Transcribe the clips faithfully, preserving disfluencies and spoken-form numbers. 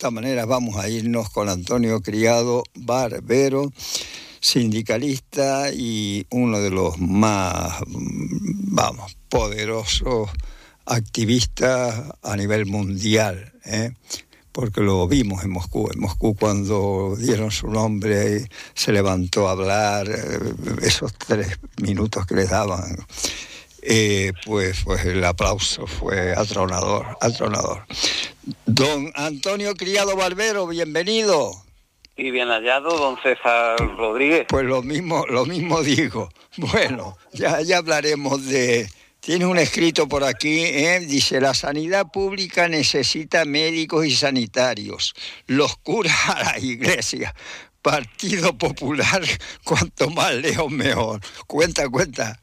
esta manera vamos a irnos con Antonio Criado Barbero, sindicalista y uno de los más, vamos, poderosos activistas a nivel mundial, ¿eh? Porque lo vimos en Moscú. En Moscú, cuando dieron su nombre, se levantó a hablar, esos tres minutos que les daban, eh, pues, pues el aplauso fue atronador, atronador. Don Antonio Criado Barbero, bienvenido. Y bien hallado, don César Rodríguez. Pues lo mismo, lo mismo digo. Bueno, ya, ya hablaremos de... Tiene un escrito por aquí, ¿eh? Dice, la sanidad pública necesita médicos y sanitarios, los curas a la iglesia, Partido Popular, cuanto más lejos mejor. Cuenta, cuenta.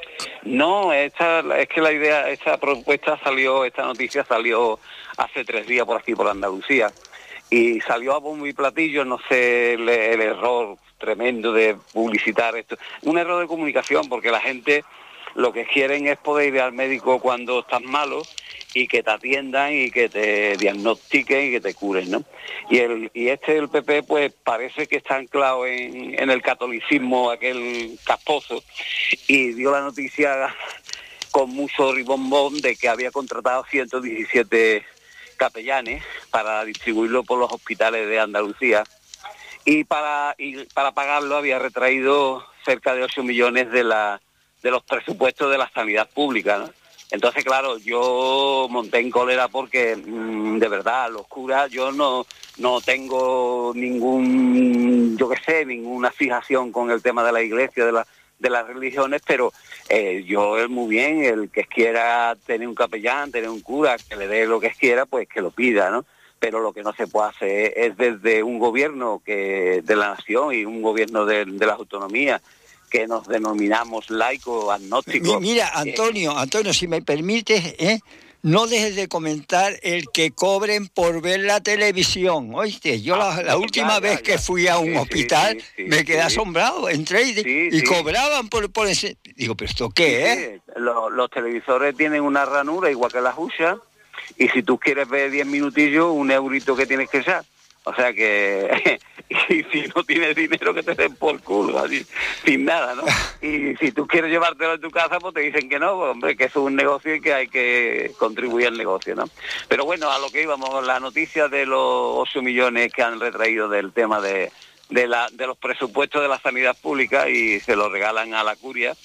No, esta, es que la idea, esta propuesta salió, esta noticia salió hace tres días por aquí, por Andalucía, y salió a bombo y platillo, no sé, el, el error tremendo de publicitar esto, un error de comunicación, porque la gente... Lo que quieren es poder ir al médico cuando estás malo y que te atiendan y que te diagnostiquen y que te curen, ¿no? Y el y este el P P pues parece que está anclado en, en el catolicismo aquel casposo y dio la noticia con mucho ribombón de que había contratado ciento diecisiete capellanes para distribuirlo por los hospitales de Andalucía y para y para pagarlo había retraído cerca de ocho millones de la de los presupuestos de la sanidad pública, ¿no? Entonces, claro, yo monté en cólera porque, mmm, de verdad, los curas, yo no no tengo ningún, yo qué sé, ninguna fijación con el tema de la iglesia, de, la, de las religiones, pero eh, yo, es muy bien, el que quiera tener un capellán, tener un cura, que le dé lo que quiera, pues que lo pida, ¿no? Pero lo que no se puede hacer es desde un gobierno que de la nación y un gobierno de, de las autonomías, que nos denominamos laicos, agnósticos. Mira, Antonio, Antonio, si me permites, ¿eh? No dejes de comentar el que cobren por ver la televisión, ¿oíste? Yo ah, la, la última ya, vez ya, que fui a un sí, hospital sí, sí, me quedé sí. asombrado, entré y, sí, y sí. cobraban por, por ese... Digo, ¿pero esto qué sí, es? Sí. Los, los televisores tienen una ranura igual que las huchas y si tú quieres ver diez minutillos, un eurito que tienes que echar. O sea que, y si no tienes dinero que te den por culo, así, sin nada, ¿no? Y si tú quieres llevártelo a tu casa, pues te dicen que no, pues, hombre, que eso es un negocio y que hay que contribuir al negocio, ¿no? Pero bueno, a lo que íbamos, la noticia de los ocho millones que han retraído del tema de, de, la, de los presupuestos de la sanidad pública y se los regalan a la curia,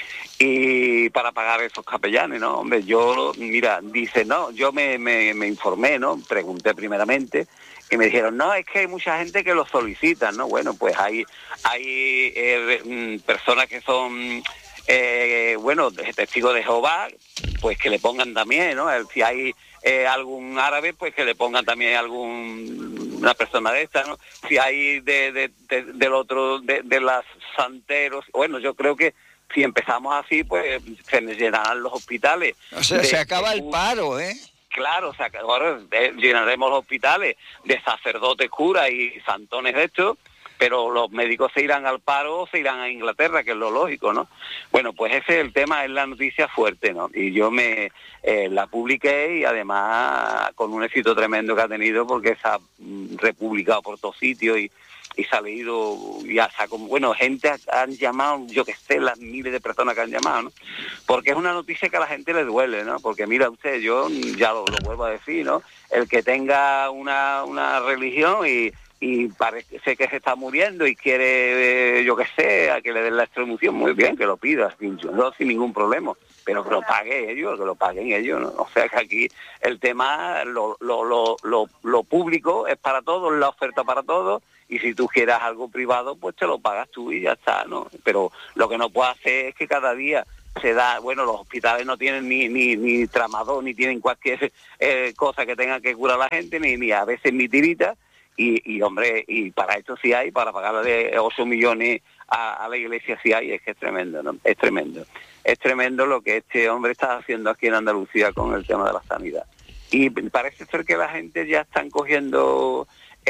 y para pagar esos capellanes, ¿no? Hombre, yo, mira, dice, no, yo me, me, me informé, ¿no? Pregunté primeramente, y me dijeron, no, es que hay mucha gente que lo solicita, ¿no? Bueno, pues hay hay eh, personas que son, eh, bueno, testigos de Jehová, pues que le pongan también, ¿no? Si hay eh, algún árabe, pues que le pongan también algún una persona de esta, ¿no? Si hay de, de, de del otro, de, de las santeros, bueno, yo creo que si empezamos así, pues se llenarán los hospitales. O sea, de, se acaba de, el paro, ¿eh? Claro, o sea, que ahora llenaremos los hospitales de sacerdotes, curas y santones de estos, pero los médicos se irán al paro o se irán a Inglaterra, que es lo lógico, ¿no? Bueno, pues ese es el tema, es la noticia fuerte, ¿no? Y yo me eh, la publiqué y además con un éxito tremendo que ha tenido porque se ha mm, republicado por todos sitios y y se ha leído, y hasta como, bueno, gente han llamado, yo que sé, las miles de personas que han llamado, ¿no? Porque es una noticia que a la gente le duele, ¿no? Porque mira usted, yo ya lo, lo vuelvo a decir, ¿no? El que tenga una, una religión y, y parece que se está muriendo y quiere, eh, yo que sé, a que le den la extremaunción, muy bien, que lo pida, sin, no, sin ningún problema, pero que lo paguen ellos, que lo paguen ellos, ¿no? O sea que aquí el tema, lo, lo, lo, lo, lo público es para todos, la oferta para todos, y si tú quieras algo privado, pues te lo pagas tú y ya está, ¿no? Pero lo que no puedo hacer es que cada día se da, bueno, los hospitales no tienen ni ni, ni tramador, ni tienen cualquier eh, cosa que tenga que curar a la gente, ni, ni a veces ni tirita, y, y hombre, y para esto sí hay, para pagarle ocho millones a, a la iglesia sí hay, es que es tremendo, ¿no? Es tremendo. Es tremendo lo que este hombre está haciendo aquí en Andalucía con el tema de la sanidad. Y parece ser que la gente ya están cogiendo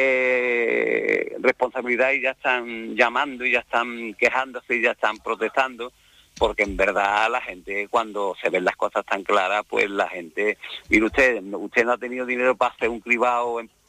eh, responsabilidad y ya están llamando y ya están quejándose y ya están protestando, porque en verdad la gente, cuando se ven las cosas tan claras, pues la gente, mire usted, usted no ha tenido dinero para hacer un cribado en,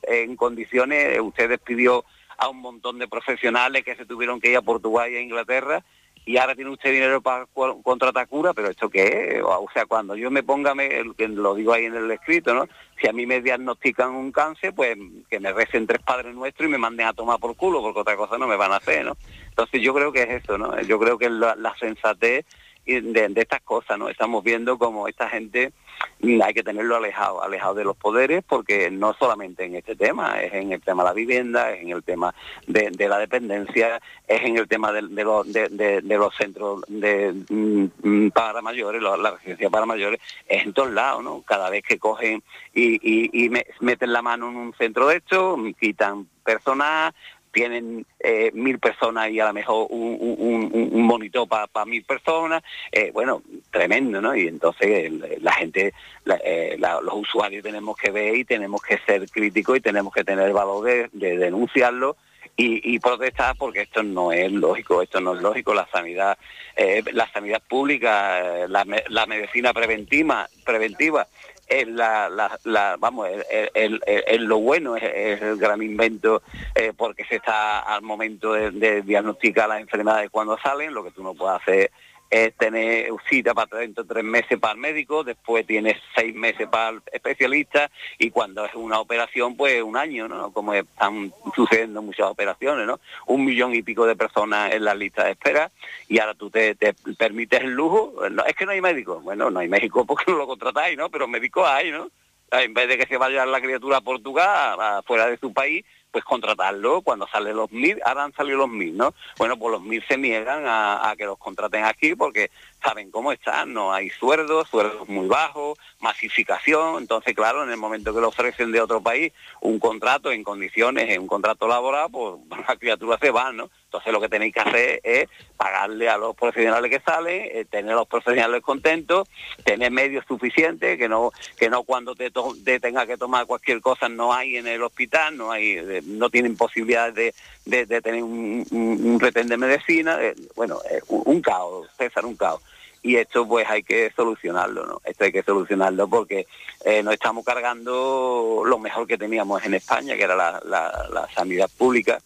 en condiciones, usted despidió a un montón de profesionales que se tuvieron que ir a Portugal y a Inglaterra, y ahora tiene usted dinero para contratar cura, pero ¿esto qué es? O sea, cuando yo me ponga, me, lo digo ahí en el escrito, ¿no? Si a mí me diagnostican un cáncer, pues que me recen tres Padres Nuestros y me manden a tomar por culo, porque otra cosa no me van a hacer, ¿no? Entonces yo creo que es eso, ¿no? Yo creo que la, la sensatez de, de estas cosas, ¿no? Estamos viendo como esta gente hay que tenerlo alejado, alejado de los poderes, porque no solamente en este tema, es en el tema de la vivienda, es en el tema de, de la dependencia, es en el tema de, de, los, de, de, de los centros de mm, para mayores, la, la residencia para mayores, es en todos lados, ¿no? Cada vez que cogen y, y, y me, meten la mano en un centro de estos, quitan personal, tienen eh, mil personas y a lo mejor un, un, un, un monitor para pa mil personas, eh, bueno, tremendo, ¿no? Y entonces el, la gente, la, eh, la, los usuarios tenemos que ver y tenemos que ser críticos y tenemos que tener el valor de, de denunciarlo y, y protestar, porque esto no es lógico, esto no es lógico. La sanidad, eh, la sanidad pública, la, la medicina preventiva, preventiva, es la, la, la vamos el, el, el, el, lo bueno es, es el gran invento, eh, porque se está al momento de, de diagnosticar las enfermedades cuando salen. Lo que tú no puedes hacer es tener cita para dentro de tres meses para el médico, después tienes seis meses para el especialista, y cuando es una operación, pues un año, ¿no? Como están sucediendo muchas operaciones, ¿no? Un millón y pico de personas en la lista de espera, y ahora tú te, te permites el lujo. No, es que no hay médicos. Bueno, no hay médicos porque no lo contratáis, ¿no? Pero médicos hay, ¿no? En vez de que se vaya la criatura a Portugal, afuera de su país, pues contratarlo cuando salen los mil. Ahora han salido los mil, ¿no? Bueno, pues los mil se niegan a, a que los contraten aquí porque saben cómo están, no hay sueldos, sueldos muy bajos, masificación. Entonces, claro, en el momento que le ofrecen de otro país un contrato en condiciones, en un contrato laboral, pues las criaturas se van, ¿no? Entonces lo que tenéis que hacer es pagarle a los profesionales que salen, eh, tener a los profesionales contentos, tener medios suficientes, que no que no cuando te, to te tenga que tomar cualquier cosa no hay en el hospital, no hay eh, no tienen posibilidades de, de, de tener un, un, un retén de medicina. Eh, bueno, eh, un, un caos, César, un caos. Y esto pues hay que solucionarlo, ¿no? Esto hay que solucionarlo porque eh, nos estamos cargando lo mejor que teníamos en España, que era la, la, la sanidad pública.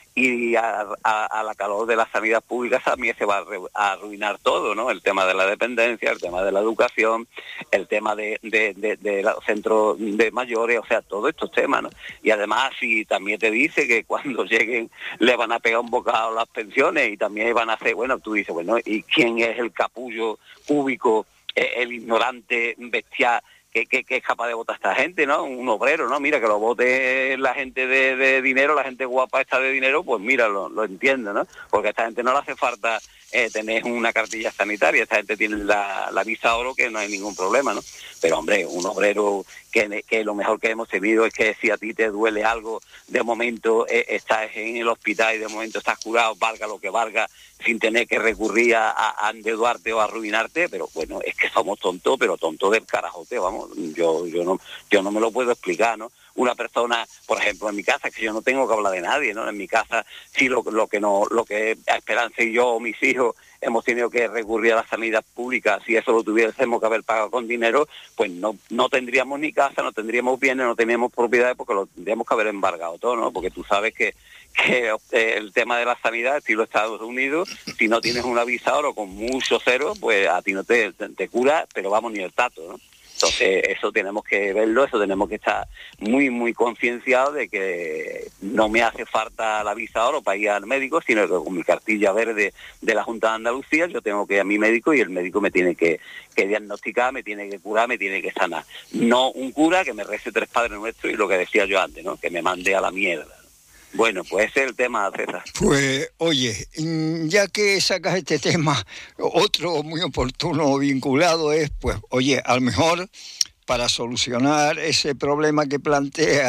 Y a, a, a la calor de la sanidad pública también se va a arruinar todo, ¿no? El tema de la dependencia, el tema de la educación, el tema de, de, de, de los centros de mayores, o sea, todos estos temas, ¿no? Y además, si también te dice que cuando lleguen le van a pegar un bocado las pensiones y también van a hacer, bueno, tú dices, bueno, ¿y quién es el capullo cúbico, el ignorante bestial que, que, que es capaz de votar a esta gente, ¿no? Un obrero, ¿no? Mira, que lo vote la gente de, de dinero, la gente guapa esta de dinero, pues mira, lo, lo entiendo, ¿no? Porque a esta gente no le hace falta eh, tener una cartilla sanitaria, esta gente tiene la, la visa oro, que no hay ningún problema, ¿no? Pero, hombre, un obrero que, que lo mejor que hemos tenido es que si a ti te duele algo, de momento eh, estás en el hospital y de momento estás curado, valga lo que valga, sin tener que recurrir a, a endeudarte o a arruinarte. Pero bueno, es que somos tontos, pero tontos del carajote, vamos, yo yo no yo no me lo puedo explicar, ¿no? Una persona, por ejemplo, en mi casa, que yo no tengo que hablar de nadie, ¿no? En mi casa, sí, lo, lo que no, lo que Esperanza y yo, o mis hijos, hemos tenido que recurrir a la sanidad pública. Si eso lo tuviésemos que haber pagado con dinero, pues no no tendríamos ni casa, no tendríamos bienes, no teníamos propiedades, porque lo tendríamos que haber embargado todo, ¿no? Porque tú sabes que que el tema de la sanidad, estilo Estados Unidos, si no tienes una visa oro con mucho cero, pues a ti no te, te, te cura, pero vamos, ni el tato, ¿no? Entonces eso tenemos que verlo, eso tenemos que estar muy, muy concienciados de que no me hace falta la visa oro para ir al médico, sino que con mi cartilla verde de la Junta de Andalucía yo tengo que ir a mi médico y el médico me tiene que, que diagnosticar, me tiene que curar, me tiene que sanar. No un cura que me rece tres Padres Nuestros y lo que decía yo antes, ¿no? Que me mande a la mierda. Bueno, pues ese es el tema, César. Pues, oye, ya que sacas este tema, otro muy oportuno vinculado es, pues, oye, a lo mejor para solucionar ese problema que plantea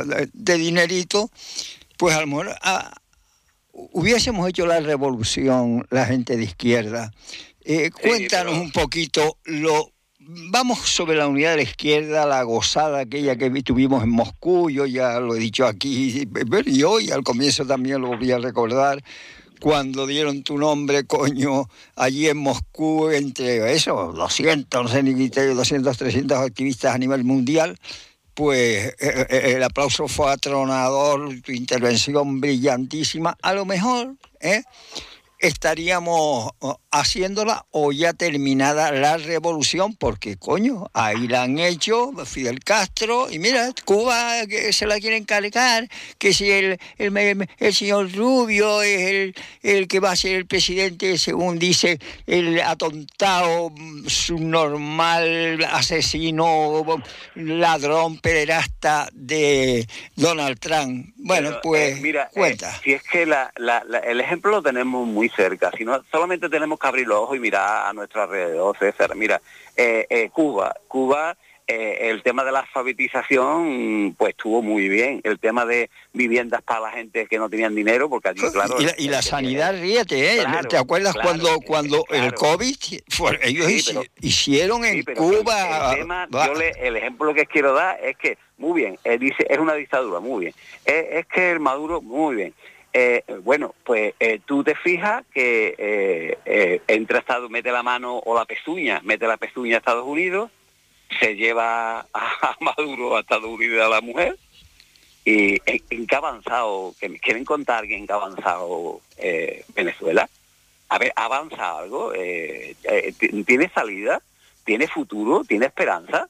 de dinerito, pues a lo mejor a, hubiésemos hecho la revolución la gente de izquierda. Eh, sí, cuéntanos pero... un poquito lo... Vamos sobre la unidad de la izquierda, la gozada aquella que tuvimos en Moscú, yo ya lo he dicho aquí, y hoy al comienzo también lo voy a recordar, cuando dieron tu nombre, coño, allí en Moscú, entre eso, doscientos, no sé ni qué, doscientos, trescientos activistas a nivel mundial, pues el aplauso fue atronador, tu intervención brillantísima. A lo mejor, ¿eh? estaríamos haciéndola o ya terminada la revolución, porque coño, ahí la han hecho Fidel Castro, y mira, Cuba que se la quieren cargar, que si el, el, el señor Rubio es el, el que va a ser el presidente, según dice el atontado, subnormal, asesino, ladrón, pederasta de Donald Trump. Bueno, Pero, pues, eh, mira, cuenta. Eh, si es que la, la, la, el ejemplo lo tenemos muy cerca, si no, solamente tenemos que abrir los ojos y mirar a nuestro alrededor, César. Mira, eh, eh, Cuba, Cuba, eh, el tema de la alfabetización, pues estuvo muy bien. El tema de viviendas para la gente que no tenían dinero, porque allí, claro... Y la, y la sanidad, ríete, ¿eh? Claro, ¿te acuerdas claro, cuando cuando claro. el COVID, fue, ellos sí, pero, hicieron en sí, Cuba... El, el tema, yo le, el ejemplo que quiero dar es que, muy bien, él dice, es una dictadura, muy bien. Es, es que el Maduro, muy bien. Eh, bueno, pues eh, tú te fijas que eh, eh, entra Estados, mete la mano o la pezuña, mete la pezuña a Estados Unidos, se lleva a, a Maduro a Estados Unidos a la mujer, y en, en qué ha avanzado, que me quieren contar en qué ha avanzado eh, Venezuela. A ver, ¿avanza algo? Eh, eh, ¿Tiene salida? ¿Tiene futuro? ¿Tiene esperanza?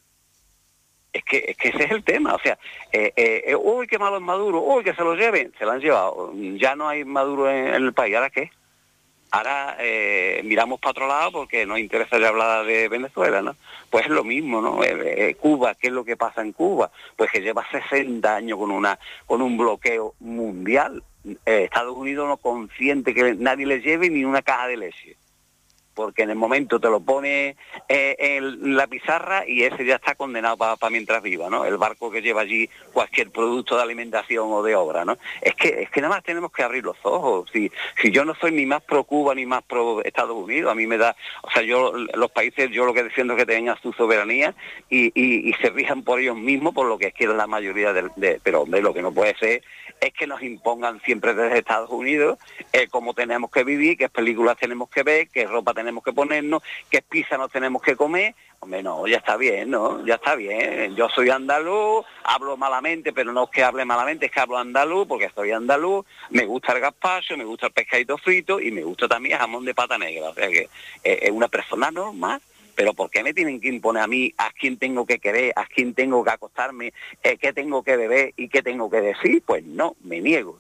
Es que, es que ese es el tema, o sea, eh, eh, uy, qué malo es Maduro, uy, que se lo lleven, se lo han llevado, ya no hay Maduro en, en el país, ¿ahora qué? Ahora eh, miramos para otro lado porque nos interesa ya hablar de Venezuela, ¿no? Pues es lo mismo, ¿no? Eh, eh, Cuba, ¿qué es lo que pasa en Cuba? Pues que lleva sesenta años con una con un bloqueo mundial. Eh, Estados Unidos no consiente que nadie le lleve ni una caja de leche, porque en el momento te lo pone eh, en la pizarra y ese ya está condenado para pa mientras viva, ¿no? El barco que lleva allí cualquier producto de alimentación o de obra, ¿no? Es que es que nada más tenemos que abrir los ojos. Si si yo no soy ni más pro Cuba ni más pro Estados Unidos, a mí me da... O sea, yo, los países, yo lo que defiendo es que tengan su soberanía y, y, y se rijan por ellos mismos, por lo que quiere la mayoría de, de... Pero, hombre, lo que no puede ser es que nos impongan siempre desde Estados Unidos eh, cómo tenemos que vivir, qué películas tenemos que ver, qué ropa tenemos que ponernos, qué pizza nos tenemos que comer. Hombre, no, ya está bien, ¿no? Ya está bien. Yo soy andaluz, hablo malamente, pero no es que hable malamente, es que hablo andaluz, porque soy andaluz, me gusta el gazpacho, me gusta el pescadito frito y me gusta también el jamón de pata negra. O sea que eh, es una persona normal. Pero ¿por qué me tienen que imponer a mí a quién tengo que querer, a quién tengo que acostarme, eh, qué tengo que beber y qué tengo que decir? Pues no, me niego.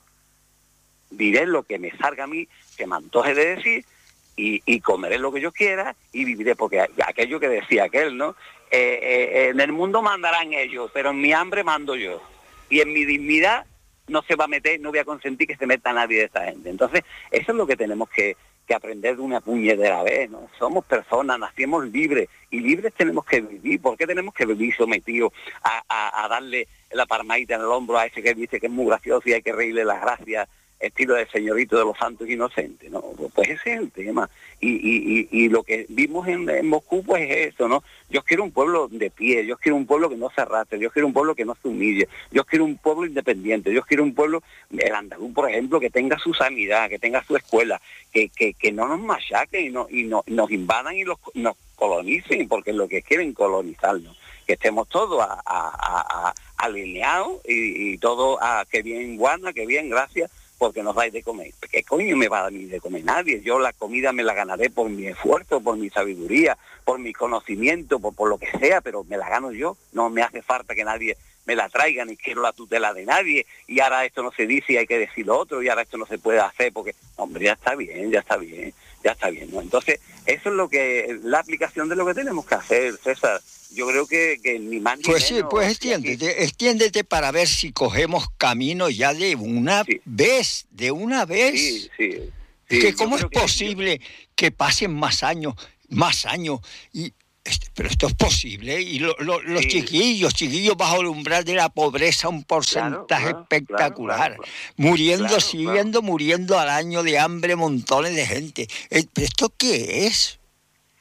Diré lo que me salga a mí, que me antoje de decir, y, y comeré lo que yo quiera y viviré, porque aquello que decía aquel, ¿no? Eh, eh, en el mundo mandarán ellos, pero en mi hambre mando yo. Y en mi dignidad no se va a meter, no voy a consentir que se meta nadie de esta gente. Entonces, eso es lo que tenemos que... que aprender de una puñetera vez, ¿no? Somos personas, nacimos libres, y libres tenemos que vivir. ¿Por qué tenemos que vivir sometidos a, a, a darle la palmadita en el hombro a ese que dice que es muy gracioso y hay que reírle las gracias, estilo de señorito de los santos inocentes, ¿no? Pues ese es el tema. Y, y, y, y lo que vimos en, en Moscú, pues es eso, ¿no? Yo quiero un pueblo de pie, yo quiero un pueblo que no se arrastre, yo quiero un pueblo que no se humille, yo quiero un pueblo independiente, yo quiero un pueblo, el andaluz, por ejemplo, que tenga su sanidad, que tenga su escuela, que, que, que no nos machaquen y, no, y no, nos invadan y los, nos colonicen, porque es lo que quieren colonizarnos. Que estemos todos a, a, a, a alineados y, y todos a que bien guana, que bien, gracias, porque nos dais de comer. ¿Qué coño me va a dar de comer nadie? Yo la comida me la ganaré por mi esfuerzo, por mi sabiduría, por mi conocimiento, por, por lo que sea, pero me la gano yo. No me hace falta que nadie me la traiga, ni quiero la tutela de nadie, y ahora esto no se dice y hay que decir lo otro, y ahora esto no se puede hacer, porque, hombre, ya está bien, ya está bien, ya está bien, ¿no? Entonces, eso es lo que, la aplicación de lo que tenemos que hacer, César. Yo creo que, que ni más ni Pues menos, sí, pues extiéndete, aquí... extiéndete para ver si cogemos camino ya de una sí. vez, de una vez. Sí, sí. sí es que ¿cómo es posible que, yo... que pasen más años, más años? Y pero esto es posible. Y lo, lo, los sí. chiquillos, chiquillos bajo el umbral de la pobreza, un porcentaje claro, claro, espectacular. Claro, claro, claro. Muriendo, claro, siguiendo, claro. muriendo al año de hambre montones de gente. ¿Esto qué es?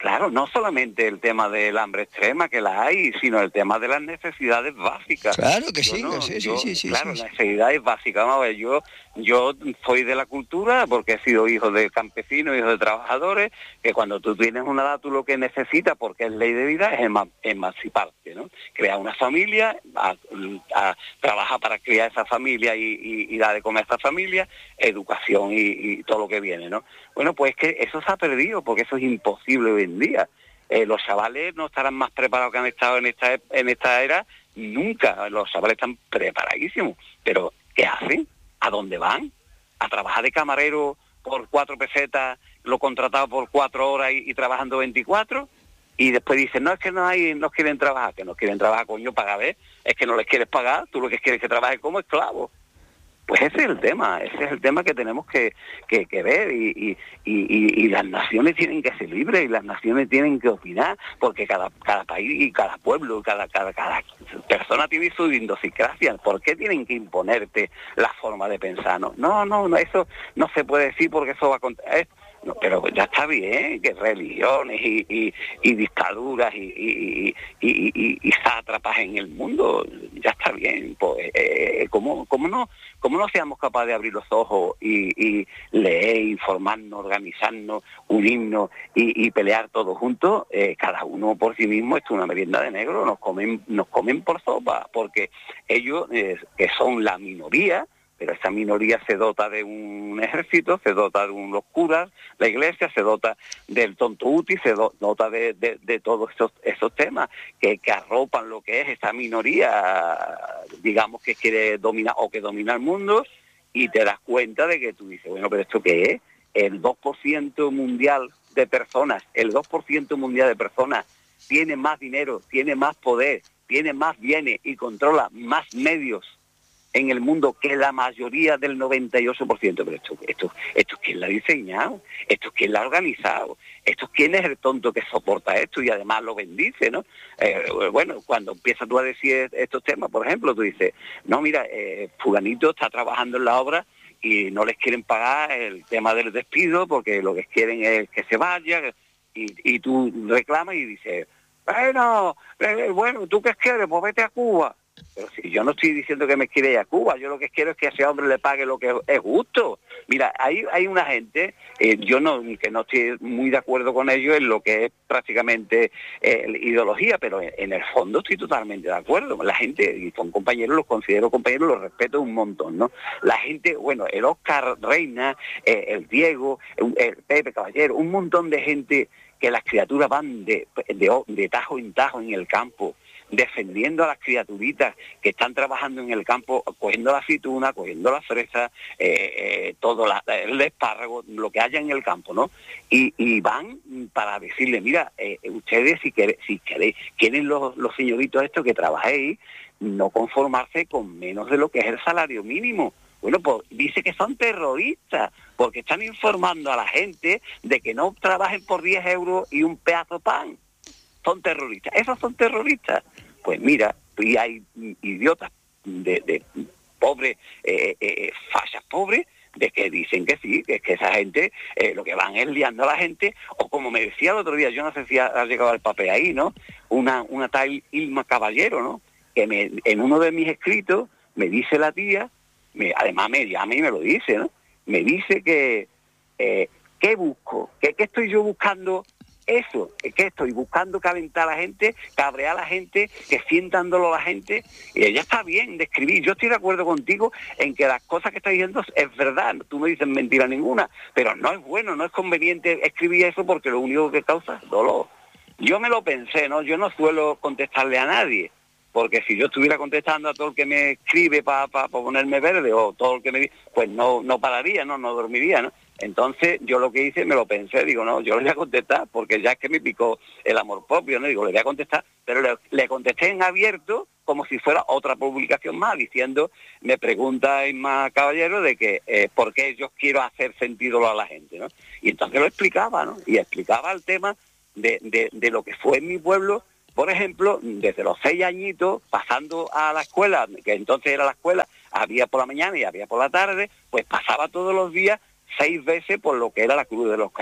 claro, no solamente el tema del hambre extrema, que la hay, sino el tema de las necesidades básicas. Claro que Yo sí, no, sí, yo, sí, sí, claro, sí, sí. necesidades básicas. Vamos a ver, yo, yo soy de la cultura porque he sido hijo de campesinos, hijo de trabajadores, que cuando tú tienes una edad, tú lo que necesitas, porque es ley de vida, es ema- emanciparte, ¿no? Crear una familia, a, a trabajar para criar esa familia y, y, y dar de comer a esa familia, educación y, y todo lo que viene, ¿no? Bueno, pues que eso se ha perdido, porque eso es imposible hoy en día. Eh, los chavales no estarán más preparados que han estado en esta en esta era nunca. Los chavales están preparadísimos, pero ¿qué hacen? ¿A dónde van? ¿A trabajar de camarero por cuatro pesetas, lo contratado por cuatro horas y, y trabajando veinticuatro? Y después dicen, no, es que no hay, no quieren trabajar, que no quieren trabajar, coño, paga, ver, es que no les quieres pagar, tú lo que quieres es que trabaje como esclavo. Pues ese es el tema, ese es el tema que tenemos que, que, que ver y, y, y, y las naciones tienen que ser libres y las naciones tienen que opinar, porque cada, cada país y cada pueblo, cada, cada, cada persona tiene su idiosincrasia. ¿Por qué tienen que imponerte la forma de pensar? No, no, no, no, eso no se puede decir porque eso va a contar. Eh, no, pero ya está bien que religiones y, y, y dictaduras y, y, y, y, y, y sátrapas en el mundo, ya está bien. Pues, eh, ¿cómo, cómo no? ¿Cómo no seamos capaces de abrir los ojos y, y leer, informarnos, organizarnos, unirnos y, y pelear todos juntos? Eh, cada uno por sí mismo, esto es una merienda de negro, nos comen, nos comen por sopa, porque ellos, eh, que son la minoría, pero esa minoría se dota de un ejército, se dota de unos curas, la iglesia, se dota del tonto útil, se do, dota de, de, de todos esos, esos temas que, que arropan lo que es esta minoría, digamos, que quiere dominar o que domina el mundo, y te das cuenta de que tú dices, bueno, pero ¿esto qué es? El dos por ciento mundial de personas, el dos por ciento mundial de personas tiene más dinero, tiene más poder, tiene más bienes y controla más medios en el mundo que la mayoría del noventa y ocho por ciento, pero esto, esto, esto ¿quién la ha diseñado? Esto ¿quién la ha organizado? Esto ¿quién es el tonto que soporta esto y además lo bendice, ¿no? Eh, bueno, cuando empiezas tú a decir estos temas, por ejemplo, tú dices, no, mira, eh, fulanito está trabajando en la obra y no les quieren pagar el tema del despido porque lo que quieren es que se vaya, y, y tú reclamas y dices, bueno, eh, bueno, ¿tú qué quieres? Pues vete a Cuba. Pero si yo no estoy diciendo que me quiera ir a Cuba, yo lo que quiero es que a ese hombre le pague lo que es justo. Mira, hay, hay una gente, eh, yo no que no estoy muy de acuerdo con ellos en lo que es prácticamente eh, ideología, pero en, en el fondo estoy totalmente de acuerdo. La gente, y son compañeros, los considero compañeros, los respeto un montón, ¿no? La gente, bueno, el Oscar Reina, eh, el Diego, el, el Pepe Caballero, un montón de gente que las criaturas van de, de, de tajo en tajo en el campo, defendiendo a las criaturitas que están trabajando en el campo, cogiendo la aceituna, cogiendo la fresa, eh, eh, todo la, el espárrago, lo que haya en el campo, ¿no? Y, y van para decirle, mira, eh, ustedes si, queréis, si queréis, quieren los, los señoritos estos que trabajéis, no conformarse con menos de lo que es el salario mínimo. Bueno, pues dice que son terroristas, porque están informando a la gente de que no trabajen por diez euros y un pedazo de pan. Son terroristas. ¿Esos son terroristas? Pues mira, y hay idiotas de, de pobres, eh, eh, fachas pobres, de que dicen que sí, que es que esa gente eh, lo que van es liando a la gente, o como me decía el otro día, yo no sé si ha, ha llegado el papel ahí, ¿no? Una, una tal Ilma Caballero, ¿no? Que me, en uno de mis escritos me dice la tía, me, además me llama y me lo dice, ¿no? Me dice que, eh, ¿qué busco? ¿Qué, ¿Qué estoy yo buscando? Eso, es que estoy buscando calentar a la gente, cabrear a la gente, que sientan dolor a la gente, y ella está bien de escribir. Yo estoy de acuerdo contigo en que las cosas que estás diciendo es verdad, tú no dices mentira ninguna, pero no es bueno, no es conveniente escribir eso porque lo único que causa es dolor. Yo me lo pensé, ¿no? Yo no suelo contestarle a nadie, porque si yo estuviera contestando a todo el que me escribe para pa, pa ponerme verde, o todo el que me dice, pues no, no pararía, no, no dormiría, ¿no? Entonces yo lo que hice, me lo pensé, digo, no, yo le voy a contestar, porque ya es que me picó el amor propio, ¿no? Digo, le voy a contestar, pero le, le contesté en abierto, como si fuera otra publicación más, diciendo, me pregunta Isma Caballero de que eh, por qué yo quiero hacer sentido a la gente, ¿no? Y entonces lo explicaba, ¿no? Y explicaba el tema de, de, de lo que fue en mi pueblo, por ejemplo, desde los seis añitos, pasando a la escuela, que entonces era la escuela, había por la mañana y había por la tarde, pues pasaba todos los días seis veces por lo que era la Cruz de los Caídos.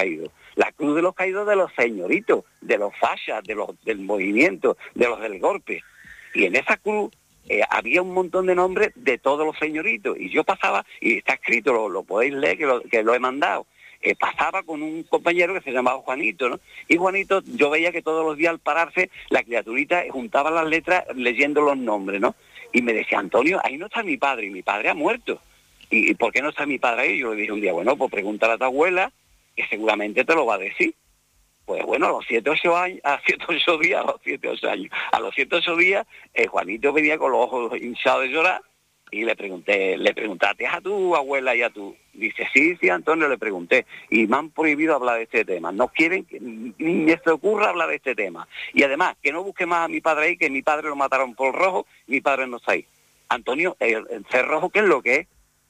la cruz de los caídos de los señoritos, de los fachas, de los del movimiento, de los del golpe. Y en esa cruz eh, había un montón de nombres de todos los señoritos. Y yo pasaba, y está escrito, lo, lo podéis leer, que lo, que lo he mandado. Eh, pasaba con un compañero que se llamaba Juanito, ¿no? Y Juanito, yo veía que todos los días al pararse, la criaturita juntaba las letras leyendo los nombres, ¿no? Y me decía, Antonio, ahí no está mi padre, y mi padre ha muerto. ¿Y, y por qué no está mi padre ahí? Yo le dije un día, bueno, pues pregúntale a tu abuela, que seguramente te lo va a decir. Pues bueno, a los siete, ocho años, a siete, ocho días, a los siete, ocho años, a los siete, ocho días, eh, Juanito venía con los ojos hinchados de llorar, y le pregunté, le preguntaste a tu abuela y a tu... Dice, sí, sí, Antonio, le pregunté. Y me han prohibido hablar de este tema. No quieren, que, ni me se ocurra hablar de este tema. Y además, que no busque más a mi padre ahí, que mi padre lo mataron por rojo, mi padre no está ahí. Antonio, el, el cerrojo, ¿qué es lo que es?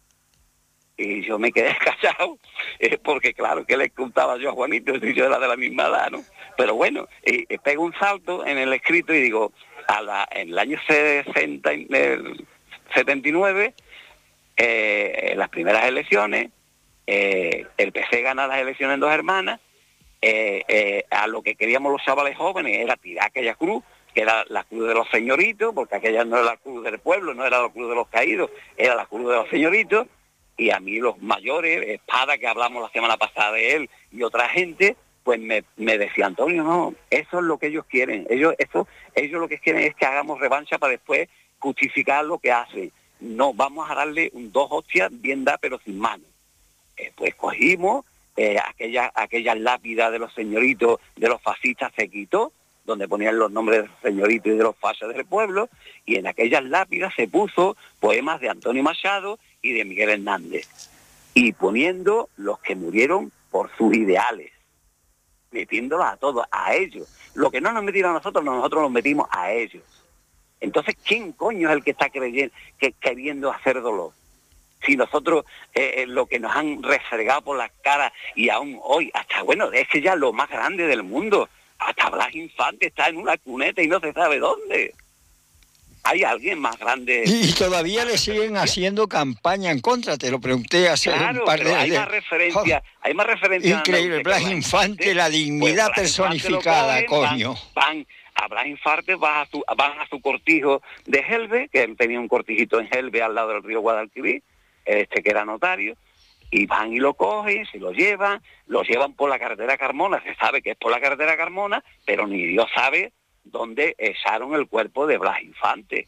Y yo me quedé callado, eh, porque claro, que le contaba yo a Juanito, si yo era de la misma edad, ¿no? Pero bueno, eh, eh, pego un salto en el escrito y digo, a la, en el año sesenta, eh, setenta y nueve, eh, en las primeras elecciones, eh, el P C gana las elecciones en Dos Hermanas, eh, eh, a lo que queríamos los chavales jóvenes era tirar aquella cruz, que era la cruz de los señoritos, porque aquella no era la cruz del pueblo, no era la cruz de los caídos, era la cruz de los señoritos, y a mí los mayores, Espada, que hablamos la semana pasada de él, y otra gente, pues me, me decía, Antonio, no, eso es lo que ellos quieren, ellos eso ellos lo que quieren es que hagamos revancha para después justificar lo que hacen. No, vamos a darle un dos hostias bien da, pero sin mano. Eh, pues cogimos eh, aquella, aquella lápida de los señoritos, de los fascistas, se quitó, donde ponían los nombres de los señoritos y de los fachas del pueblo, y en aquellas lápidas se puso poemas de Antonio Machado y de Miguel Hernández, y poniendo los que murieron por sus ideales, metiéndolos a todos, a ellos. Lo que no nos metieron a nosotros, nosotros nos metimos a ellos. Entonces, ¿quién coño es el que está creyendo, que, queriendo hacer dolor? Si nosotros, eh, lo que nos han refregado por las caras, y aún hoy, hasta, bueno, es que ya lo más grande del mundo, hasta Blas Infante está en una cuneta y no se sabe dónde. ¿Hay alguien más grande? Y todavía le siguen haciendo campaña en contra, te lo pregunté hace claro, un par de... Claro, hay más referencia, oh, hay más referencia... Increíble, Blas Infante, la dignidad pues, personificada, cogen, coño. Van, van a Blas Infante, van a, su, van a su cortijo de Helve, que él tenía un cortijito en Helve al lado del río Guadalquivir, este que era notario, y van y lo cogen, se lo llevan, lo llevan por la carretera Carmona, se sabe que es por la carretera Carmona, pero ni Dios sabe dónde echaron el cuerpo de Blas Infante.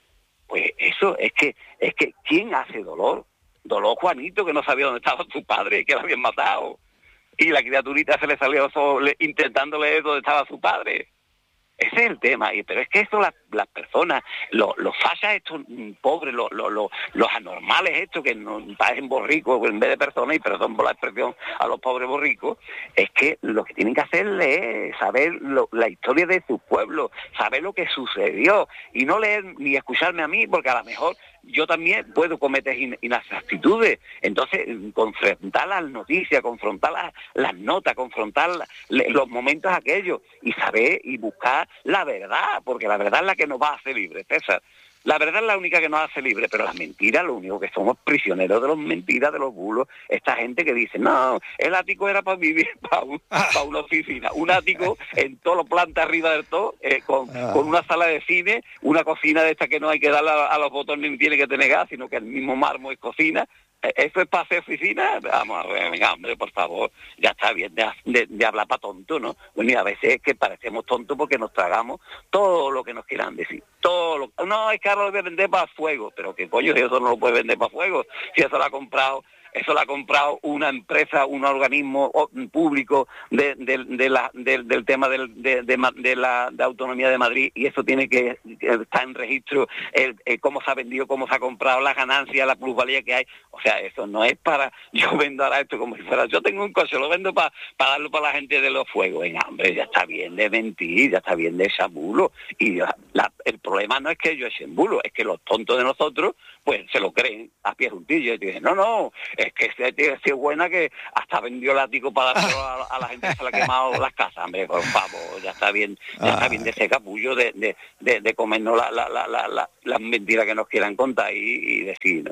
Pues eso es que, es que, ¿quién hace dolor? Dolor Juanito, que no sabía dónde estaba su padre, que lo habían matado. Y la criaturita se le salió solo, intentando leer dónde estaba su padre. Ese es el tema, y pero es que esto las, las personas, los, los fachas estos pobres, los, los, los, los anormales estos que nos parecen borricos en vez de personas, y perdón por la expresión a los pobres borricos, es que lo que tienen que hacer es saber lo, la historia de su pueblo, saber lo que sucedió, y no leer ni escucharme a mí, porque a lo mejor yo también puedo cometer in, inexactitudes. Entonces, confrontar las noticias, confrontar las, las notas, confrontar la, le, los momentos aquellos, y saber y buscar la verdad, porque la verdad es la que nos va a hacer libres, César. La verdad es la única que nos hace libres, pero las mentiras, lo único que somos prisioneros de las mentiras, de los bulos. Esta gente que dice, no, el ático era para vivir, para, un, para una oficina. Un ático en toda la planta arriba del todo, eh, con, ah. con una sala de cine, una cocina de esta que no hay que darle a, a los botones ni tiene que tener gas, sino que el mismo mármol es cocina. ¿Eso es para hacer oficina? Vamos a ver, venga, hombre, por favor, ya está bien de, de, de hablar para tonto, ¿no? Bueno, y a veces es que parecemos tontos porque nos tragamos todo lo que nos quieran decir. Todo lo... No, es que ahora lo voy a vender para fuego. Pero ¿qué coño? Eso no lo puede vender para fuego. Si eso lo ha comprado... Eso lo ha comprado una empresa, un organismo público de, de, de la, de, del tema del, de, de, de la de autonomía de Madrid, y eso tiene que estar en registro, el, el cómo se ha vendido, cómo se ha comprado, las ganancias, la plusvalía que hay. O sea, eso no es para, yo vendo ahora esto como si fuera, yo tengo un coche, lo vendo para, para darlo para la gente de los fuegos. Venga, hombre, ya está bien de mentir, ya está bien de echar bulo. Y la, la, el problema no es que ellos echen bulo, es que los tontos de nosotros, pues se lo creen a pie juntillas y dicen, no, no, es que ese tío es buena que hasta vendió el ático para dárselo a, a la gente que se le ha quemado las casas. Hombre, por favor, ya está bien, ya está bien de ese capullo de, de, de, de comernos la, la, la, la, la, las mentiras que nos quieran contar y, y decir, ¿no?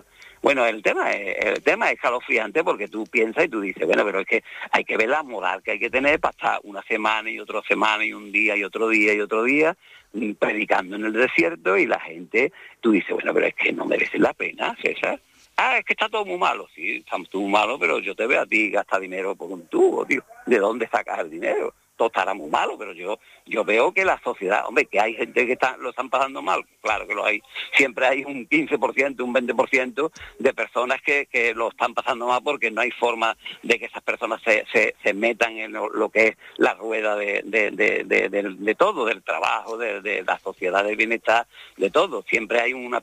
Bueno, el tema es, el tema es escalofriante porque tú piensas y tú dices, bueno, pero es que hay que ver la moral que hay que tener para estar una semana y otra semana y un día y otro día y otro día predicando en el desierto, y la gente, tú dices, bueno, pero es que no merece la pena, César. Ah, es que está todo muy malo. Sí, está todo muy malo, pero yo te veo a ti gastar dinero por un tubo, tío. ¿De dónde sacas el dinero? Todo estará muy malo, pero yo yo veo que la sociedad, hombre, que hay gente que está, lo están pasando mal, claro que lo hay. Siempre hay un quince por ciento, un veinte por ciento de personas que, que lo están pasando mal porque no hay forma de que esas personas se, se, se metan en lo, lo que es la rueda de, de, de, de, de, de todo, del trabajo, de, de la sociedad del bienestar, de todo. Siempre hay una,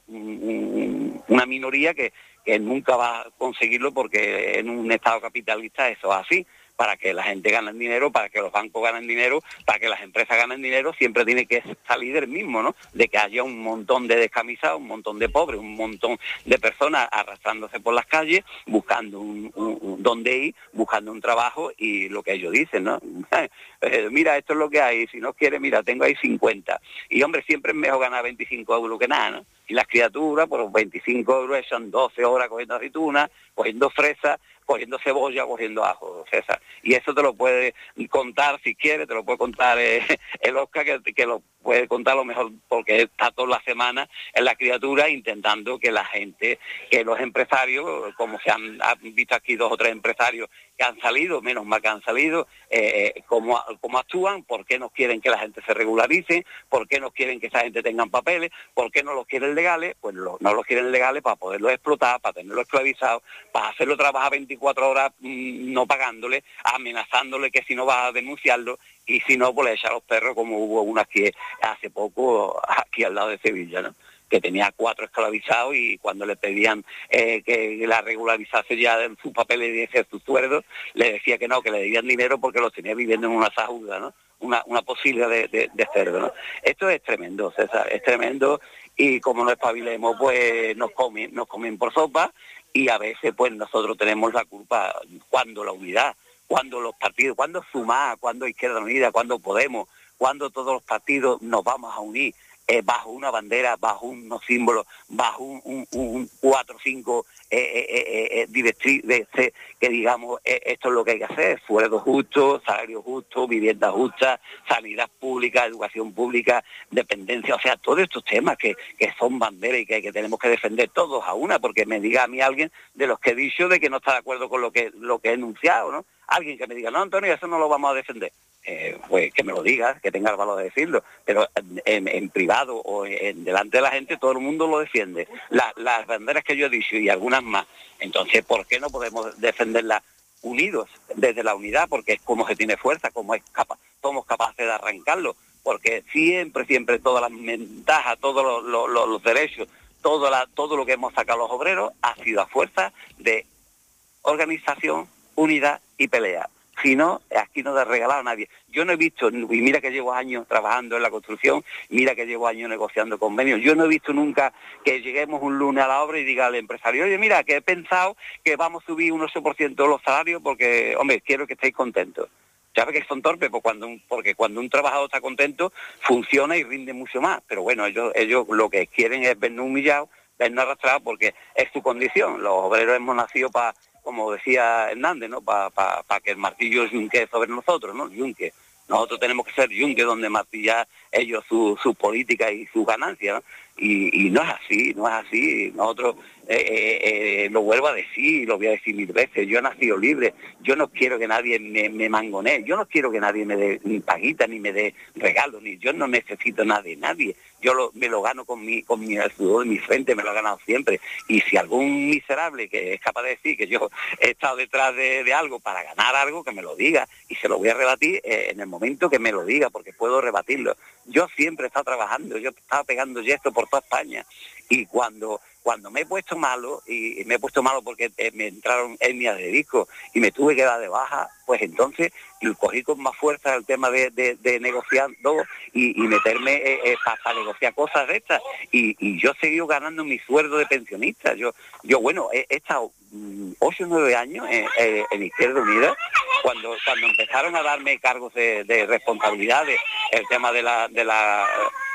un, una minoría que, que nunca va a conseguirlo porque en un estado capitalista eso es así. Para que la gente gane dinero, para que los bancos ganen dinero, para que las empresas ganen dinero, siempre tiene que salir del mismo, ¿no? De que haya un montón de descamisados, un montón de pobres, un montón de personas arrastrándose por las calles, buscando un, un, un dónde ir, buscando un trabajo, y lo que ellos dicen, ¿no? eh, mira, esto es lo que hay, si no quieres, mira, tengo ahí cincuenta. Y, hombre, siempre es mejor ganar veinticinco euros que nada, ¿no? Y las criaturas, por veinticinco euros, son doce horas cogiendo aceitunas, cogiendo fresas, cogiendo cebolla, cogiendo ajo, César. Y eso te lo puede contar, si quieres, te lo puede contar eh, el Oscar, que, que lo puede contar lo mejor, porque está toda la semana en la criatura intentando que la gente, que los empresarios, como se han, han visto aquí dos o tres empresarios que han salido, menos mal que han salido, eh, cómo, cómo actúan, por qué no quieren que la gente se regularice, por qué no quieren que esa gente tengan papeles, por qué no los quieren legales, pues lo, no los quieren legales para poderlos explotar, para tenerlos esclavizados, para hacerlo trabajar veinticuatro horas mmm, no pagándole, amenazándole que si no va a denunciarlo, y si no, pues le echa a los perros, como hubo una aquí hace poco, aquí al lado de Sevilla, ¿no? Que tenía cuatro esclavizados, y cuando le pedían eh, que la regularizase ya en sus papeles y de sus sueldos, le decía que no, que le debían dinero porque los tenía viviendo en una sajuda, ¿no? Una, una posibilidad de, de, de cerdo, ¿no? Esto es tremendo, César, es tremendo, y como no espabilemos, pues nos comen, nos comen por sopa, y a veces pues nosotros tenemos la culpa. Cuando la unidad, cuando los partidos, cuando Sumar, cuando Izquierda Unida, cuando Podemos, cuando todos los partidos nos vamos a unir eh, bajo una bandera, bajo unos símbolos, bajo un, un, un cuatro o cinco eh, eh, eh, directrices que digamos eh, esto es lo que hay que hacer: sueldo justo, salario justo, vivienda justa, sanidad pública, educación pública, dependencia, o sea, todos estos temas que, que son banderas y que, que tenemos que defender todos a una, porque me diga a mí alguien de los que he dicho de que no está de acuerdo con lo que, lo que he enunciado, ¿no? Alguien que me diga, no, Antonio, eso no lo vamos a defender. Eh, pues que me lo diga, que tenga el valor de decirlo, pero en, en privado o en, delante de la gente todo el mundo lo defiende. La, las banderas que yo he dicho y algunas más, entonces, ¿por qué no podemos defenderlas unidos desde la unidad? Porque es como se tiene fuerza, como es capa, somos capaces de arrancarlo, porque siempre, siempre todas las ventajas, todos los, los, los, los derechos, todo, la, todo lo que hemos sacado los obreros ha sido a fuerza de organización, unidad y pelea. Si no, aquí no te regalado a nadie. Yo no he visto, y mira que llevo años trabajando en la construcción, mira que llevo años negociando convenios, yo no he visto nunca que lleguemos un lunes a la obra y diga al empresario, oye, mira, que he pensado que vamos a subir un ocho por ciento los salarios porque, hombre, quiero que estéis contentos. ¿Sabes que son torpes? Pues cuando un, porque cuando un trabajador está contento, funciona y rinde mucho más. Pero bueno, ellos, ellos lo que quieren es vernos humillados, vernos arrastrados, porque es su condición. Los obreros hemos nacido para, como decía Hernández, ¿no? Para pa, pa que el martillo yunque sobre nosotros, ¿no? Yunque. Nosotros tenemos que ser yunque donde martillar ellos su, su política y sus ganancias, ¿no? Y, y no es así, no es así. Nosotros, eh, eh, eh, lo vuelvo a decir, lo voy a decir mil veces, yo he nacido libre, yo no quiero que nadie me, me mangonee, yo no quiero que nadie me dé ni paguita, ni me dé regalos, ni yo no necesito nada de nadie. Yo lo, me lo gano con mi, con mi el sudor de mi frente, me lo he ganado siempre. Y si algún miserable que es capaz de decir que yo he estado detrás de, de algo para ganar algo, que me lo diga, y se lo voy a rebatir eh, en el momento que me lo diga, porque puedo rebatirlo. Yo siempre he estado trabajando, yo estaba pegando yesto por toda España, y cuando cuando me he puesto malo, y me he puesto malo porque eh, me entraron hernias de disco y me tuve que dar de baja, pues entonces cogí con más fuerza el tema de, de, de negociando y, y meterme eh, eh, para pa negociar cosas de estas, y, y yo he seguido ganando mi sueldo de pensionista. Yo, yo bueno, he, he estado ocho o nueve años en, en, en Izquierda Unida, cuando cuando empezaron a darme cargos de, de responsabilidad, de, el tema de la... De la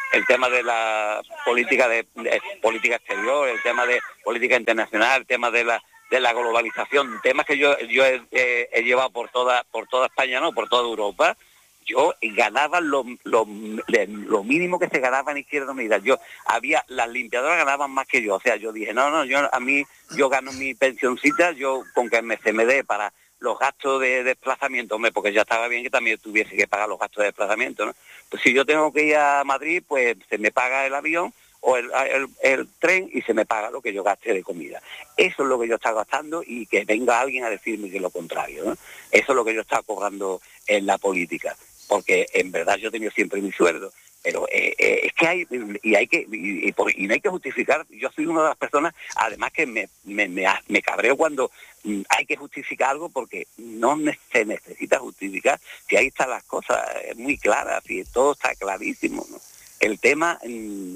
el tema de la política de, de política exterior, el tema de política internacional, el tema de la de la globalización, temas que yo yo he, he, he llevado por toda por toda España, no, por toda Europa. Yo ganaba lo, lo, lo mínimo que se ganaba en Izquierda Unida. Yo había, las limpiadoras ganaban más que yo. O sea, yo dije, no, no, yo a mí, yo gano mi pensioncita, yo con que me, se me dé para los gastos de desplazamiento, hombre, porque ya estaba bien que también tuviese que pagar los gastos de desplazamiento, ¿no? Pues si yo tengo que ir a Madrid, pues se me paga el avión o el, el, el tren y se me paga lo que yo gaste de comida. Eso es lo que yo estaba gastando y que venga alguien a decirme que lo contrario, ¿no? Eso es lo que yo estaba cobrando en la política, porque en verdad yo he tenido siempre mi sueldo, pero eh, eh, es que hay, y hay que, y, y, y no hay que justificar. Yo soy una de las personas, además que me, me, me, me cabreo cuando mm, hay que justificar algo, porque no se necesita justificar, si ahí están las cosas muy claras, si todo está clarísimo, ¿no? El tema, mm,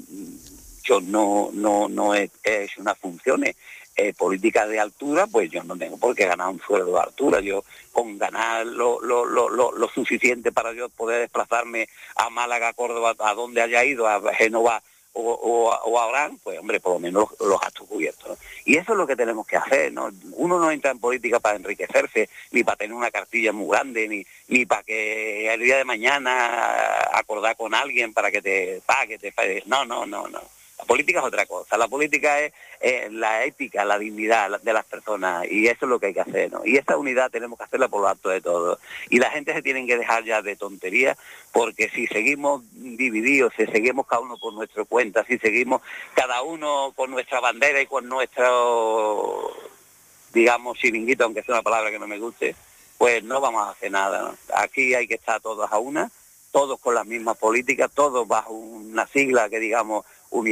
yo no, no, no he hecho unas funciones Eh, políticas de altura, pues yo no tengo por qué ganar un sueldo de altura. Yo con ganar lo, lo, lo, lo, lo suficiente para yo poder desplazarme a Málaga, a Córdoba, a donde haya ido, a Génova o, o, o a Orán, pues hombre, por lo menos los, los gastos cubiertos, ¿no? Y eso es lo que tenemos que hacer, ¿no? Uno no entra en política para enriquecerse, ni para tener una cartilla muy grande, ni, ni para que el día de mañana acordar con alguien para que te pague, te pague. No, no, no, no. La política es otra cosa. La política es eh, la ética, la dignidad de las personas, y eso es lo que hay que hacer, ¿no? Y esa unidad tenemos que hacerla por lo alto de todo. Y la gente se tiene que dejar ya de tonterías, porque si seguimos divididos, si seguimos cada uno por nuestra cuenta, si seguimos cada uno con nuestra bandera y con nuestro, digamos, chiringuito, aunque sea una palabra que no me guste, pues no vamos a hacer nada, ¿no? Aquí hay que estar todos a una, todos con las mismas políticas, todos bajo una sigla que digamos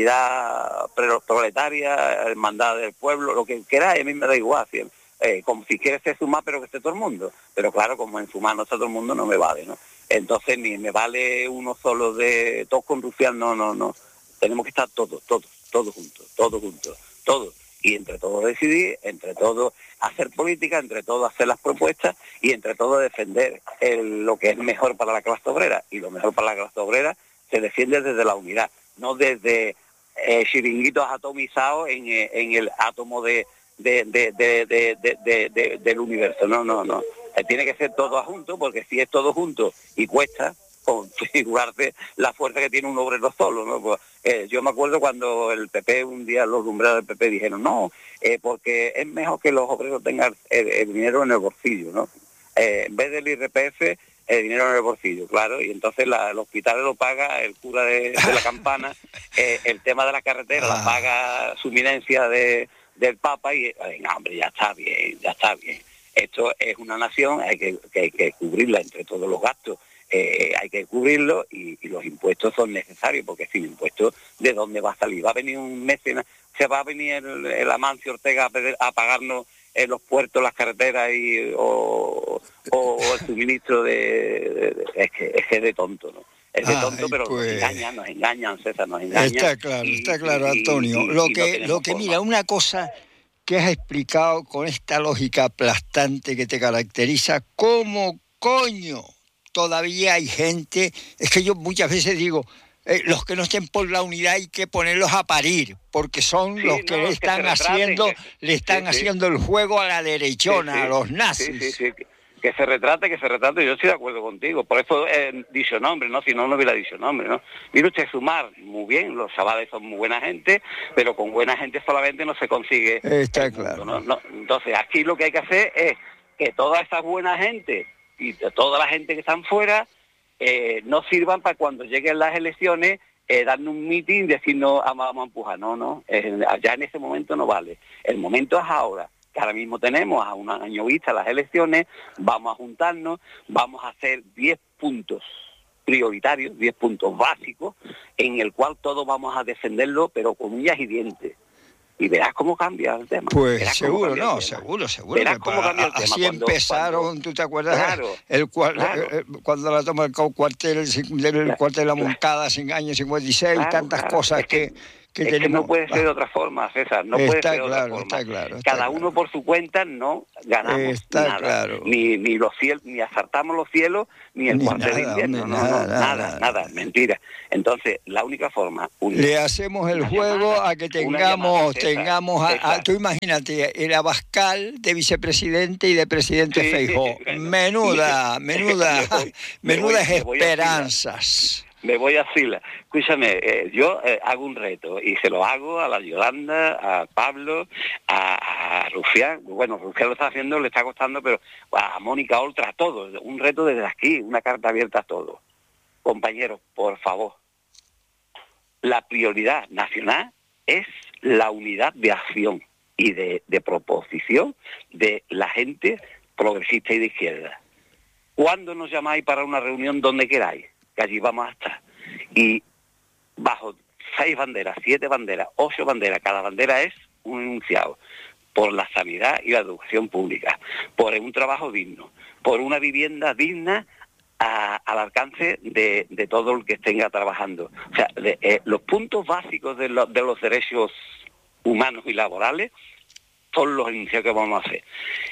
unidad proletaria, hermandad del pueblo, lo que queráis, a mí me da igual, ¿sí? eh, como si quieres ser sumar, pero que esté todo el mundo. Pero claro, como en sumar no está todo el mundo, no me vale, ¿no? Entonces ni me vale uno solo de todos con Rufián, no, no, no. Tenemos que estar todos, todos, todos juntos, todos juntos, todos. Y entre todos decidir, entre todos hacer política, entre todos hacer las propuestas y entre todos defender el, lo que es mejor para la clase obrera. Y lo mejor para la clase obrera se defiende desde la unidad, no desde eh, chiringuitos atomizados en, eh, en el átomo de, de, de, de, de, de, de, de, del universo. No, no, no. Eh, tiene que ser todo junto, porque si es todo junto y cuesta configurarse la fuerza que tiene un obrero solo, ¿no? Pues, eh, yo me acuerdo cuando el P P, un día los lumbreros del P P dijeron, no, eh, porque es mejor que los obreros tengan el, el dinero en el bolsillo, ¿no? Eh, en vez del I R P F, el dinero en el bolsillo, claro, y entonces la, el hospital lo paga el cura de, de la Campana, eh, el tema de la carretera la paga su eminencia de, del Papa, y venga, hombre, ya está bien, ya está bien. Esto es una nación, hay que, que, hay que cubrirla entre todos los gastos. Eh, hay que cubrirlo y, y los impuestos son necesarios, porque sin impuestos, ¿de dónde va a salir? ¿Va a venir un mecenas? ¿Se va a venir el, el Amancio Ortega a, a pagarnos en los puertos, las carreteras y o, o el suministro de, de, de... Es que es que de tonto, ¿no? Es de tonto, Ay, pero pues... nos engañan, nos engañan, César, nos engañan. Está claro, y, está claro, y, Antonio. Y, y, lo y que, no lo que forma. Mira, una cosa que has explicado con esta lógica aplastante que te caracteriza, ¿cómo coño todavía hay gente? Es que yo muchas veces digo, eh, los que no estén por la unidad hay que ponerlos a parir, porque son sí, los que no, le están que haciendo, que, le están sí, haciendo sí. el juego a la derechona, sí, sí, a los nazis. Sí, sí, sí. Que se retrate, que se retrate, yo estoy de acuerdo contigo, por eso he dicho nombre, ¿no? Si no, no hubiera dicho nombre, ¿no? Mire usted, Sumar, muy bien, los chavales son muy buena gente, pero con buena gente solamente no se consigue. Está claro. ¿no? No, entonces, aquí lo que hay que hacer es que toda esa buena gente y toda la gente que están fuera eh, no sirvan para cuando lleguen las elecciones eh, darle un mitin y decir no, vamos a empujar. No, no, eh, ya en ese momento no vale. El momento es ahora, que ahora mismo tenemos a un año vista las elecciones, vamos a juntarnos, vamos a hacer diez puntos prioritarios, diez puntos básicos, en el cual todos vamos a defenderlo, pero con uñas y dientes. Y verás cómo cambia el tema. Pues seguro, no, seguro, seguro. Verás cómo cambia el tema. Así cuando, empezaron, cuando, ¿tú te acuerdas? Claro, el cual, claro. eh, cuando la toma el cuartel, el, el cuartel de la Moncada, sin años cincuenta y seis, claro, tantas claro. cosas es que, que, que es tenemos. Que no puede ser de otra forma, César, no puede ser de otra claro, forma. Está claro, está Cada claro. uno por su cuenta no ganamos está nada. Claro. Ni, ni los cielos, ni asaltamos los cielos, ni el Ni cuartel de nada, invierno. hombre, no, nada, no, nada, nada, nada, nada, nada. mentira. Entonces, la única forma... Una, Le hacemos el juego llamada, a que tengamos, llamada, César, tengamos a, César. a, tú imagínate, el Abascal de vicepresidente y de presidente Sí, Feijóo. bueno. Menuda, menuda, me voy, menudas me voy, me esperanzas. Me voy a Sila. Escúchame, eh, yo eh, hago un reto y se lo hago a la Yolanda, a Pablo, a, a Rufián. Bueno, Rufián lo está haciendo, le está costando, pero a Mónica Oltra, a todos. Un reto desde aquí, una carta abierta a todos. Compañeros, por favor, la prioridad nacional es la unidad de acción y de, de proposición de la gente progresista y de izquierda. ¿Cuándo nos llamáis para una reunión donde queráis? Que allí vamos a estar. Y bajo seis banderas, siete banderas, ocho banderas, cada bandera es un enunciado por la sanidad y la educación pública, por un trabajo digno, por una vivienda digna a, al alcance de, de todo el que tenga trabajando. O sea, de, eh, los puntos básicos de, lo, de los derechos humanos y laborales son los enunciados que vamos a hacer.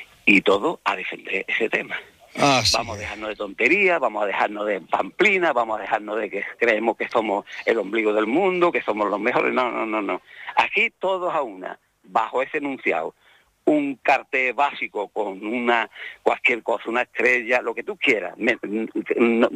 Y todo a defender ese tema. Ah, sí. Vamos a dejarnos de tonterías, vamos a dejarnos de pamplina, vamos a dejarnos de que creemos que somos el ombligo del mundo, que somos los mejores. No, no, no, no. Aquí todos a una, bajo ese enunciado, un cartel básico con una cualquier cosa, una estrella, lo que tú quieras. Me, no,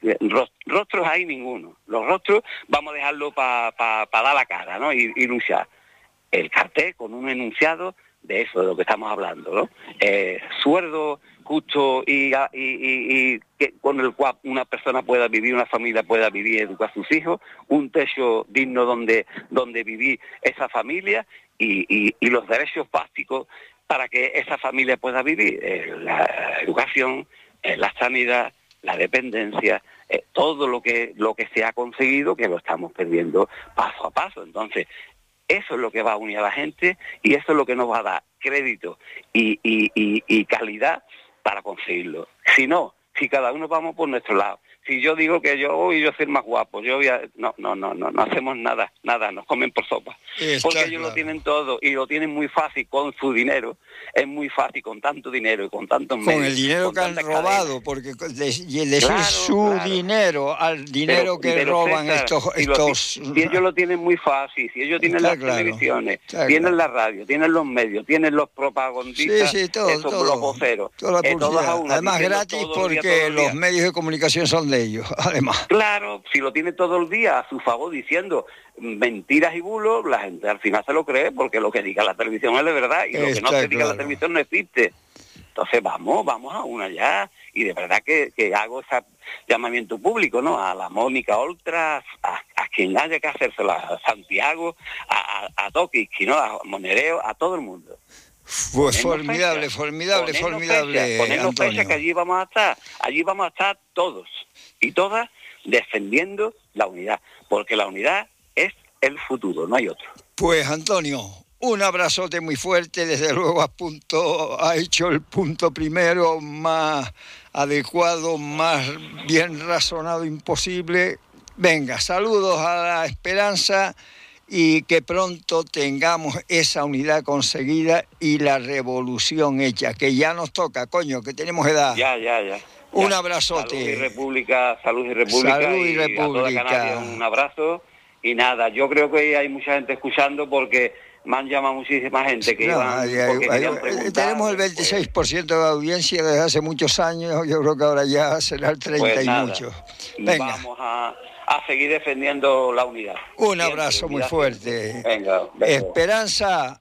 rostros hay ninguno. Los rostros vamos a dejarlo para pa, pa dar la cara, ¿no? Y, y luchar. El cartel con un enunciado de eso, de lo que estamos hablando, ¿no? Eh, sueldo justo y, y, y, y que con el cual una persona pueda vivir, una familia pueda vivir y educar a sus hijos, un techo digno donde, donde vivir esa familia y, y, y los derechos básicos para que esa familia pueda vivir, eh, la educación, eh, la sanidad, la dependencia, eh, todo lo que, lo que se ha conseguido, que lo estamos perdiendo paso a paso. Entonces, eso es lo que va a unir a la gente y eso es lo que nos va a dar crédito y, y, y, y calidad para conseguirlo. Si no, si cada uno vamos por nuestro lado, si yo digo que yo voy yo soy más guapo, yo voy a... No, no, no, no, no hacemos nada, nada, nos comen por sopa. Está Porque ellos claro. lo tienen todo y lo tienen muy fácil con su dinero, es muy fácil con tanto dinero y con tantos medios. Con el dinero con que han tantas robado, cadenas. porque de, de Claro, su claro. dinero al dinero Pero- que pero, roban César, estos... si, lo- estos si ellos lo tienen muy fácil, si ellos tienen Está las claro, televisiones, está tienen claro. la radio, tienen los medios, tienen los propagandistas, Sí, sí, todo, esos todo. los voceros, Toda la eh, todos publicidad. a una, Además diciendo gratis todo el día, porque todo el los día. medios de comunicación son de ellos, además. Claro, si lo tiene todo el día a su favor diciendo mentiras y bulos, la gente al final se lo cree porque lo que diga la televisión es de verdad y lo que no Está se diga en la claro. televisión no existe. Entonces vamos, vamos a una ya y de verdad que, que hago ese llamamiento público, ¿no? A la Mónica Oltra, a, a quien haya que hacérselo, a Santiago, a, a, a Tokiski, ¿no? A Monereo, a todo el mundo. Pues Ponernos formidable, fechas, formidable, ponernos formidable, fechas, ponernos Antonio. fechas que allí vamos a estar, allí vamos a estar todos y todas defendiendo la unidad, porque la unidad es el futuro, no hay otro. Pues Antonio, un abrazote muy fuerte, desde luego a punto, ha hecho el punto primero más adecuado, más bien razonado imposible. Venga, saludos a la esperanza y que pronto tengamos esa unidad conseguida y la revolución hecha, que ya nos toca, coño, que tenemos edad. Ya, ya, ya. Un Ya. abrazote. Salud y República, salud y República. Salud y y a toda República. Canarias un abrazo. Y nada, yo creo que hay mucha gente escuchando porque me han llamado muchísima gente que No, iban... hay- hay- porque hay- querían preguntar, tenemos el veintiséis por ciento de audiencia desde hace muchos años, yo creo que ahora ya será el treinta pues y nada, mucho. Venga, vamos a, a seguir defendiendo la unidad. un Siempre, abrazo muy unidad fuerte. siempre. Venga, venga. Esperanza,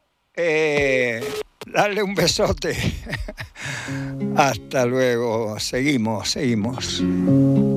eh, darle un besote. Hasta luego, seguimos, seguimos.